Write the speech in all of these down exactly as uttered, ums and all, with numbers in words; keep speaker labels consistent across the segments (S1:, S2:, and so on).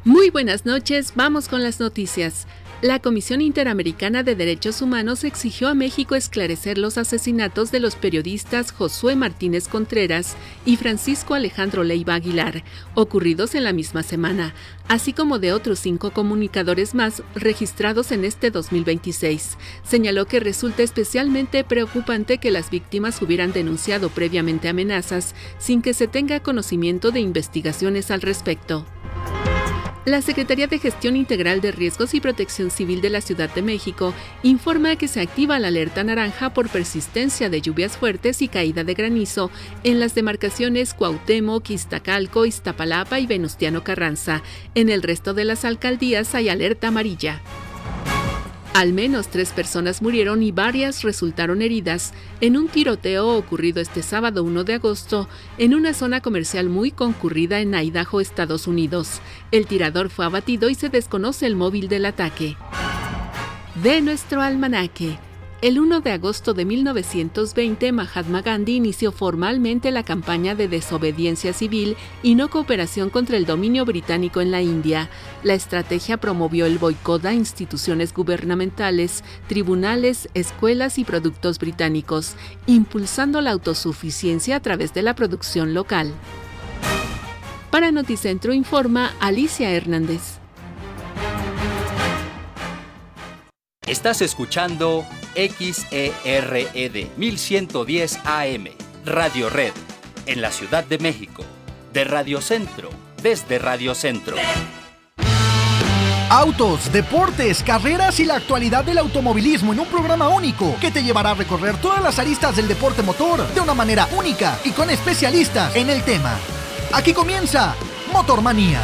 S1: Muy buenas noches, vamos con las noticias. La Comisión Interamericana de Derechos Humanos exigió a México esclarecer los asesinatos de los periodistas Josué Martínez Contreras y Francisco Alejandro Leiva Aguilar, ocurridos en la misma semana, así como de otros cinco comunicadores más registrados en este dos mil veintiséis. Señaló que resulta especialmente preocupante que las víctimas hubieran denunciado previamente amenazas sin que se tenga conocimiento de investigaciones al respecto. La Secretaría de Gestión Integral de Riesgos y Protección Civil de la Ciudad de México informa que se activa la alerta naranja por persistencia de lluvias fuertes y caída de granizo en las demarcaciones Cuauhtémoc, Iztacalco, Iztapalapa y Venustiano Carranza. En el resto de las alcaldías hay alerta amarilla. Al menos tres personas murieron y varias resultaron heridas en un tiroteo ocurrido este sábado uno de agosto en una zona comercial muy concurrida en Idaho, Estados Unidos. El tirador fue abatido y se desconoce el móvil del ataque. De nuestro almanaque. El uno de agosto de mil novecientos veinte, Mahatma Gandhi inició formalmente la campaña de desobediencia civil y no cooperación contra el dominio británico en la India. La estrategia promovió el boicot a instituciones gubernamentales, tribunales, escuelas y productos británicos, impulsando la autosuficiencia a través de la producción local. Para Noticentro informa Alicia Hernández.
S2: Estás escuchando X E R E D mil ciento diez A M, Radio Red, en la Ciudad de México, de Radio Centro, desde Radio Centro.
S3: Autos, deportes, carreras y la actualidad del automovilismo en un programa único que te llevará a recorrer todas las aristas del deporte motor de una manera única y con especialistas en el tema. Aquí comienza Motormanía.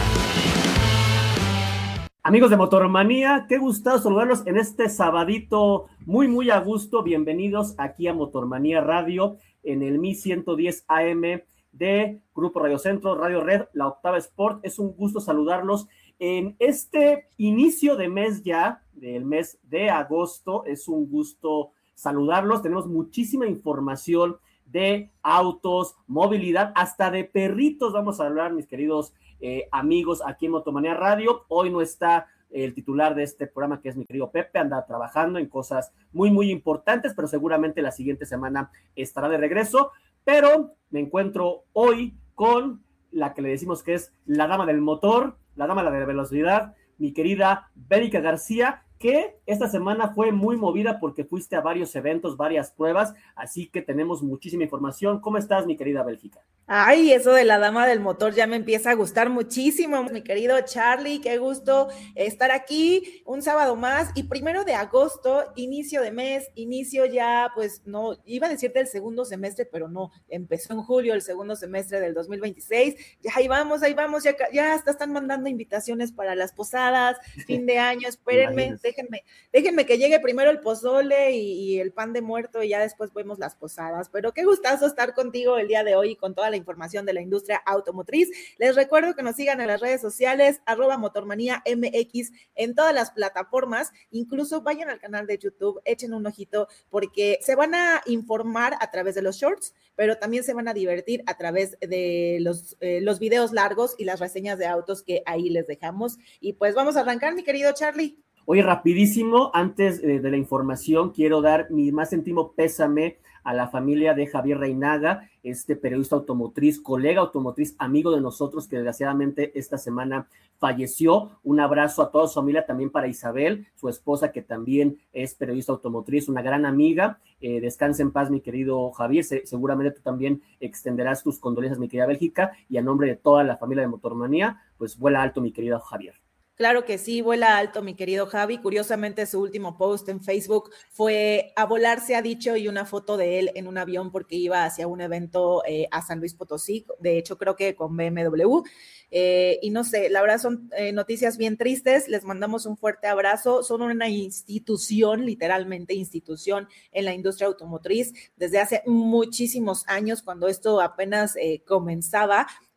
S4: Amigos de Motormanía, qué gusto saludarlos en este sabadito muy muy a gusto. Bienvenidos aquí a Motormanía Radio en el mil ciento diez A M de Grupo Radio Centro, Radio Red, la Octava Sport. Es un gusto saludarlos en este inicio de mes ya, del mes de agosto. Es un gusto saludarlos. Tenemos muchísima información de autos, movilidad, hasta de perritos vamos a hablar, mis queridos eh, amigos, aquí en Motomanía Radio. Hoy no está el titular de este programa, que es mi querido Pepe, anda trabajando en cosas muy, muy importantes, pero seguramente la siguiente semana estará de regreso. Pero me encuentro hoy con la que le decimos que es la dama del motor, la dama de la velocidad, mi querida Bélgica García, que esta semana fue muy movida porque fuiste a varios eventos, varias pruebas, así que tenemos muchísima información. ¿Cómo estás, mi querida Bélgica?
S5: Ay, eso de la dama del motor ya me empieza a gustar muchísimo, mi querido Charlie, qué gusto estar aquí un sábado más, y primero de agosto, inicio de mes, inicio ya, pues no, iba a decirte el segundo semestre, pero no, empezó en julio el segundo semestre del dos mil veintiséis, ya ahí vamos, ahí vamos, ya, ya hasta están mandando invitaciones para las posadas, fin de año, espérenme, déjenme, déjenme que llegue primero el pozole y, y el pan de muerto y ya después vemos las posadas, pero qué gustazo estar contigo el día de hoy y con toda la información de la industria automotriz. Les recuerdo que nos sigan en las redes sociales, arroba Motormanía M X en todas las plataformas, incluso vayan al canal de YouTube, echen un ojito, porque se van a informar a través de los shorts, pero también se van a divertir a través de los, eh, los videos largos y las reseñas de autos que ahí les dejamos. Y pues vamos a arrancar, mi querido Charlie.
S4: Oye, rapidísimo, antes eh, de la información, quiero dar mi más íntimo pésame a la familia de Javier Reinaga, este periodista automotriz, colega automotriz, amigo de nosotros, que desgraciadamente esta semana falleció. Un abrazo a toda su familia, también para Isabel, su esposa, que también es periodista automotriz, una gran amiga. Eh, descansa en paz, mi querido Javier. Se, seguramente tú también extenderás tus condolencias, mi querida Bélgica, y a nombre de toda la familia de Motormanía, pues vuela alto, mi querido Javier.
S5: Claro que sí, vuela alto, mi querido Javi. Curiosamente, su último post en Facebook fue a volar, se ha dicho, y una foto de él en un avión porque iba hacia un evento eh, a San Luis Potosí, de hecho creo que con B M W. Eh, y no sé, la verdad son eh, noticias bien tristes, les mandamos un fuerte abrazo, son una institución, literalmente institución en la industria automotriz desde hace muchísimos años, cuando esto apenas eh, comenzaba.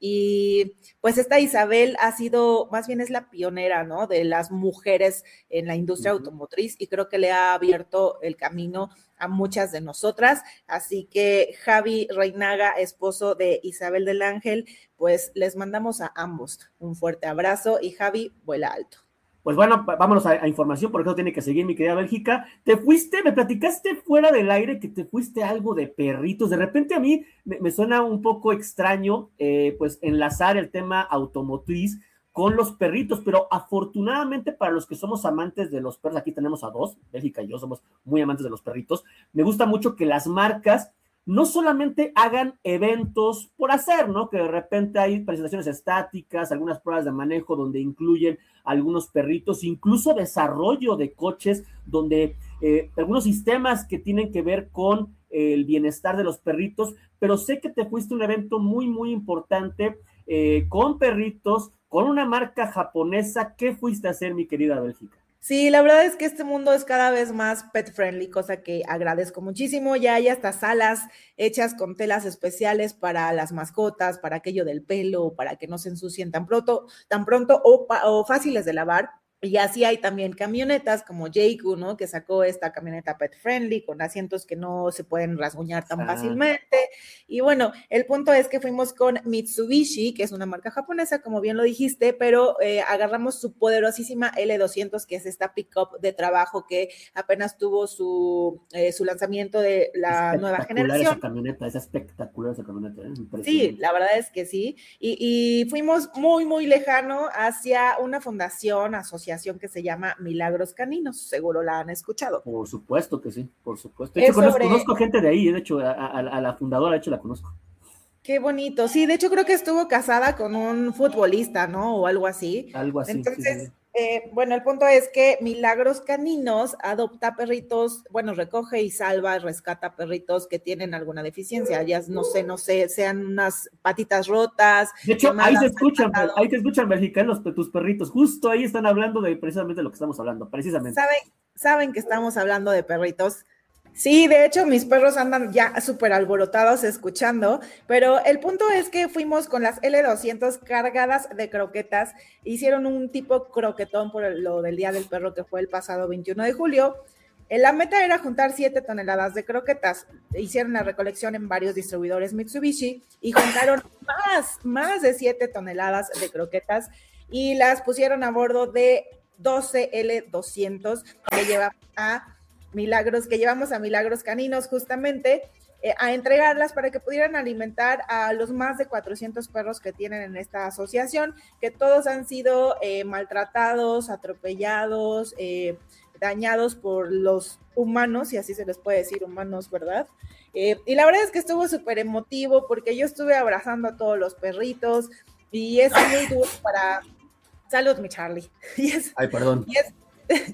S5: y pues esta Isabel ha sido, más bien es la pionera, ¿no? De las mujeres en la industria uh-huh. automotriz, y creo que le ha abierto el camino a muchas de nosotras, así que Javi Reinaga, esposo de Isabel del Ángel, pues les mandamos a ambos un fuerte abrazo, y Javi, vuela alto.
S4: Pues bueno, vámonos a, a información, porque eso tiene que seguir, mi querida Bélgica. Te fuiste, me platicaste fuera del aire que te fuiste algo de perritos. De repente a mí me, me suena un poco extraño, eh, pues enlazar el tema automotriz con los perritos, pero afortunadamente para los que somos amantes de los perros, aquí tenemos a dos, Bélgica y yo somos muy amantes de los perritos, me gusta mucho que las marcas no solamente hagan eventos por hacer, ¿no? Que de repente hay presentaciones estáticas, algunas pruebas de manejo donde incluyen algunos perritos, incluso desarrollo de coches donde eh, algunos sistemas que tienen que ver con eh, el bienestar de los perritos, pero sé que te fuiste a un evento muy, muy importante eh, con perritos, con una marca japonesa. ¿Qué fuiste a hacer, mi querida Bélgica?
S5: Sí, la verdad es que este mundo es cada vez más pet friendly, cosa que agradezco muchísimo. Ya hay hasta salas hechas con telas especiales para las mascotas, para aquello del pelo, para que no se ensucien tan pronto, tan pronto o, o fáciles de lavar. Y así hay también camionetas como Jayco, ¿no? Que sacó esta camioneta pet friendly con asientos que no se pueden rasguñar tan ah. fácilmente. Y bueno, el punto es que fuimos con Mitsubishi, que es una marca japonesa, como bien lo dijiste, pero eh, agarramos su poderosísima L doscientos, que es esta pick-up de trabajo que apenas tuvo su, eh, su lanzamiento de la nueva generación.
S4: Esa camioneta, es espectacular esa camioneta. ¿eh?
S5: Sí, la verdad es que sí. Y, y fuimos muy, muy lejano hacia una fundación, asociación, que se llama Milagros Caninos, seguro la han escuchado.
S4: Por supuesto que sí, por supuesto. De hecho, conozco, sobre... conozco gente de ahí, de hecho, a, a, a la fundadora, de hecho, la conozco.
S5: Qué bonito, sí, de hecho creo que estuvo casada con un futbolista, ¿no? O algo así.
S4: Algo así.
S5: Entonces,
S4: sí, sí.
S5: Eh, bueno, el punto es que Milagros Caninos adopta perritos, bueno, recoge y salva, rescata perritos que tienen alguna deficiencia, ya no sé, no sé, sean unas patitas rotas.
S4: De hecho, ahí se escuchan, ahí te escuchan mexicanos, tus perritos, justo ahí están hablando de precisamente de lo que estamos hablando, precisamente.
S5: ¿Saben, saben que estamos hablando de perritos? Sí, de hecho, mis perros andan ya súper alborotados escuchando, pero el punto es que fuimos con las L doscientos cargadas de croquetas, hicieron un tipo croquetón por lo del Día del Perro que fue el pasado veintiuno de julio. La meta era juntar siete toneladas de croquetas, hicieron la recolección en varios distribuidores Mitsubishi y juntaron más, más de siete toneladas de croquetas y las pusieron a bordo de doce L doscientos que lleva a Milagros, que llevamos a Milagros Caninos justamente eh, a entregarlas para que pudieran alimentar a los más de cuatrocientos perros que tienen en esta asociación, que todos han sido eh, maltratados, atropellados, eh, dañados por los humanos, y así se les puede decir humanos, ¿verdad? Eh, y la verdad es que estuvo súper emotivo porque yo estuve abrazando a todos los perritos y es muy duro para... Salud, mi Charlie. Y es,
S4: Ay, perdón.
S5: Y es,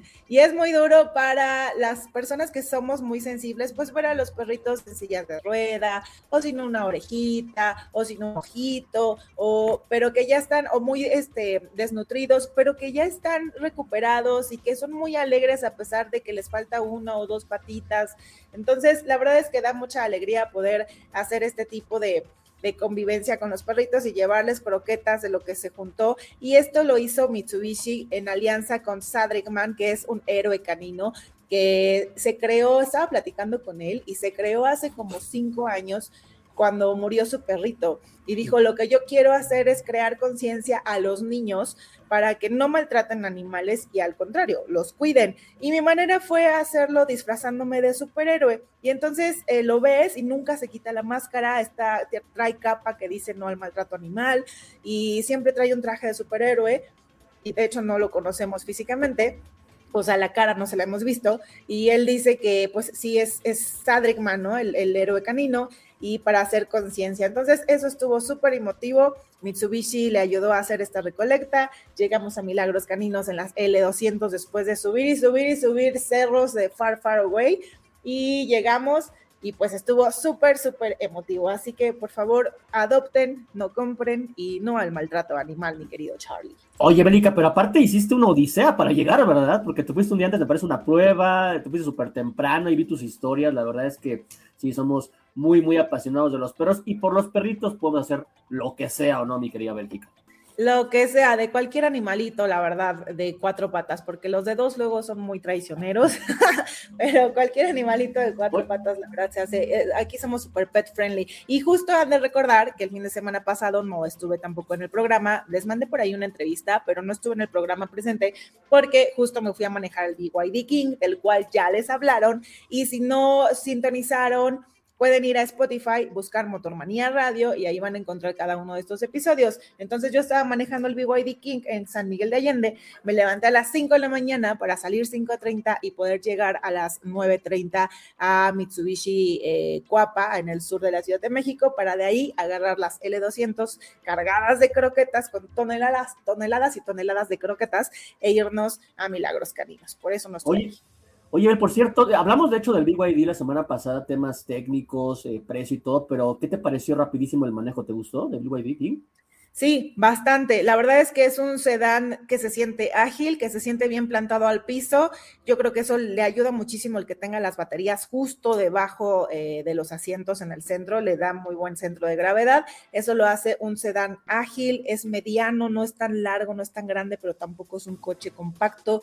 S5: Y es muy duro para las personas que somos muy sensibles, pues ver a los perritos en sillas de rueda, o sin una orejita, o sin un ojito, o, pero que ya están, o muy este, desnutridos, pero que ya están recuperados y que son muy alegres a pesar de que les falta una o dos patitas. Entonces, la verdad es que da mucha alegría poder hacer este tipo de... de convivencia con los perritos y llevarles croquetas de lo que se juntó, y esto lo hizo Mitsubishi en alianza con Sadrickman, que es un héroe canino que se creó, estaba platicando con él, y se creó hace como cinco años cuando murió su perrito, y dijo, lo que yo quiero hacer es crear conciencia a los niños para que no maltraten animales y al contrario, los cuiden. Y mi manera fue hacerlo disfrazándome de superhéroe. Y entonces eh, lo ves y nunca se quita la máscara, está, trae capa que dice no al maltrato animal y siempre trae un traje de superhéroe y de hecho no lo conocemos físicamente, pues a la cara no se la hemos visto, y él dice que pues sí es, es Sadrickman, ¿no? El, el héroe canino, y para hacer conciencia. Entonces eso estuvo súper emotivo. Mitsubishi le ayudó a hacer esta recolecta, llegamos a Milagros Caninos en las L doscientos después de subir y subir y subir cerros de far, far away, y llegamos y pues estuvo súper, súper emotivo. Así que por favor, adopten, no compren y no al maltrato animal, mi querido Charlie.
S4: Oye, Bélica, pero aparte hiciste una odisea para llegar, ¿verdad? Porque te fuiste un día antes, me parece una prueba, te fuiste súper temprano y vi tus historias. La verdad es que sí, somos muy, muy apasionados de los perros y por los perritos podemos hacer lo que sea, ¿o no, mi querida Bélica?
S5: Lo que sea, de cualquier animalito, la verdad, de cuatro patas, porque los de dos luego son muy traicioneros, pero cualquier animalito de cuatro patas, la verdad, se hace, aquí somos super pet friendly. Y justo han de recordar que el fin de semana pasado no estuve tampoco en el programa, les mandé por ahí una entrevista, pero no estuve en el programa presente, porque justo me fui a manejar el B Y D King, del cual ya les hablaron, y si no sintonizaron, pueden ir a Spotify, buscar Motormanía Radio y ahí van a encontrar cada uno de estos episodios. Entonces yo estaba manejando el B Y D King en San Miguel de Allende, me levanté a las cinco de la mañana para salir cinco treinta y poder llegar a las nueve treinta a Mitsubishi eh, Cuapa, en el sur de la Ciudad de México, para de ahí agarrar las L doscientos cargadas de croquetas con toneladas, toneladas y toneladas de croquetas e irnos a Milagros Caninos. Por eso no estoy
S4: Oye.
S5: aquí.
S4: Oye, por cierto, hablamos de hecho del B Y D la semana pasada, temas técnicos, eh, precio y todo, pero ¿qué te pareció rapidísimo el manejo? ¿Te gustó del B Y D, King?
S5: Sí, bastante. La verdad es que es un sedán que se siente ágil, que se siente bien plantado al piso. Yo creo que eso le ayuda muchísimo el que tenga las baterías justo debajo eh, de los asientos en el centro, le da muy buen centro de gravedad. Eso lo hace un sedán ágil, es mediano, no es tan largo, no es tan grande, pero tampoco es un coche compacto.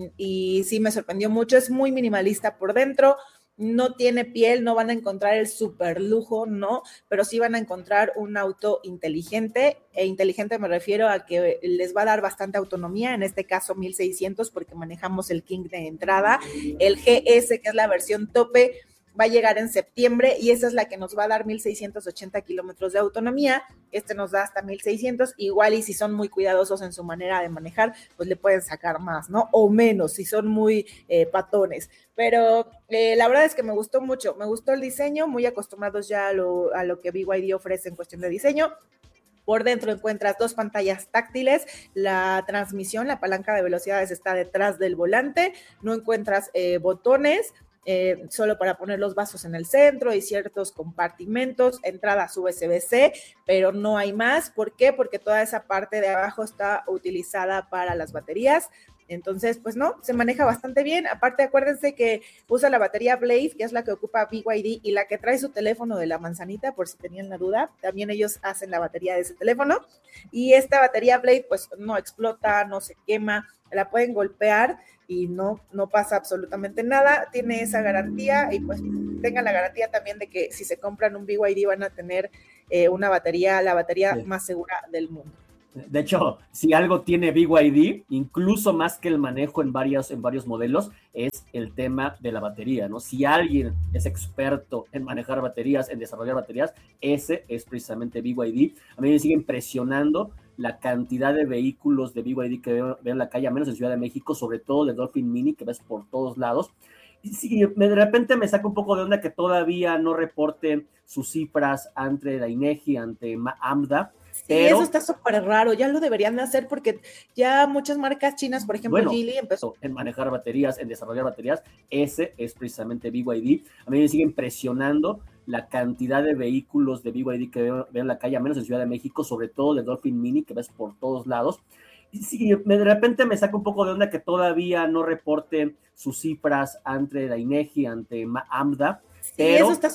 S5: Y sí me sorprendió mucho, es muy minimalista por dentro, no tiene piel, no van a encontrar el super lujo, no, pero sí van a encontrar un auto inteligente, e inteligente me refiero a que les va a dar bastante autonomía, en este caso mil seiscientos, porque manejamos el King de entrada, el G S, que es la versión tope, va a llegar en septiembre y esa es la que nos va a dar mil seiscientos ochenta kilómetros de autonomía. Este nos da hasta mil seiscientos, igual y si son muy cuidadosos en su manera de manejar, pues le pueden sacar más, ¿no? O menos, si son muy eh, patones. Pero eh, la verdad es que me gustó mucho, me gustó el diseño, muy acostumbrados ya a lo, a lo que B Y D ofrece en cuestión de diseño. Por dentro encuentras dos pantallas táctiles, la transmisión, la palanca de velocidades está detrás del volante, no encuentras eh, botones, Eh, solo para poner los vasos en el centro y ciertos compartimentos, entradas U S B C, pero no hay más. ¿Por qué? Porque toda esa parte de abajo está utilizada para las baterías. Entonces, pues no, se maneja bastante bien. Aparte, acuérdense que usa la batería Blade, que es la que ocupa B Y D, y la que trae su teléfono de la manzanita, por si tenían la duda. También ellos hacen la batería de ese teléfono. Y esta batería Blade, pues no explota, no se quema, la pueden golpear y no, no pasa absolutamente nada. Tiene esa garantía y pues tengan la garantía también de que si se compran un B Y D van a tener eh, una batería, la batería sí. más segura del mundo.
S4: De hecho, si algo tiene B Y D, incluso más que el manejo en, varios, en varios modelos, es el tema de la batería, ¿no? Si alguien es experto en manejar baterías, en desarrollar baterías, ese es precisamente B Y D. A mí me sigue impresionando la cantidad de vehículos de B Y D que veo, veo en la calle, a menos en Ciudad de México, sobre todo de Dolphin Mini, que ves por todos lados. Y sí, me, de repente me saca un poco de onda que todavía no reporten sus cifras ante la INEGI, ante AMDA.
S5: Sí,
S4: pero,
S5: eso está súper raro, ya lo deberían de hacer porque ya muchas marcas chinas, por ejemplo,
S4: bueno,
S5: Geely empezó
S4: en manejar baterías, en desarrollar baterías, ese es precisamente B Y D. A mí me sigue impresionando la cantidad de vehículos de B Y D que veo, veo en la calle, a menos en Ciudad de México, sobre todo de Dolphin Mini, que ves por todos lados. Y sí, me, de repente me saca un poco de onda que todavía no reporten sus cifras ante la INEGI, ante AMDA.
S5: Sí,
S4: pero,
S5: eso está